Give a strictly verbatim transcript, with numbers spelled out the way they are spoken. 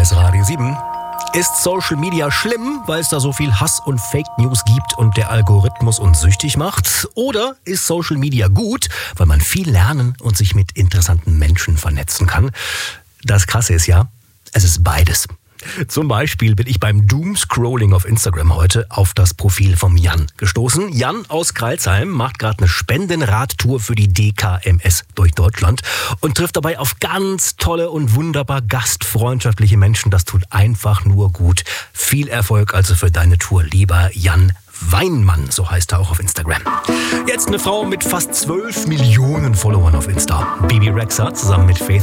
ist Radio sieben. Ist Social Media schlimm, weil es da so viel Hass und Fake News gibt und der Algorithmus uns süchtig macht? Oder ist Social Media gut, weil man viel lernen und sich mit interessanten Menschen vernetzen kann? Das Krasse ist ja, es ist beides. Zum Beispiel bin ich beim Doomscrolling auf Instagram heute auf das Profil vom Jan gestoßen. Jan aus Crailsheim macht gerade eine Spendenradtour für die D K M S durch Deutschland und trifft dabei auf ganz tolle und wunderbar gastfreundschaftliche Menschen. Das tut einfach nur gut. Viel Erfolg also für deine Tour, lieber Jan Weinmann, so heißt er auch auf Instagram. Jetzt eine Frau mit fast zwölf Millionen Followern auf Insta. Bibi Rexha zusammen mit Faith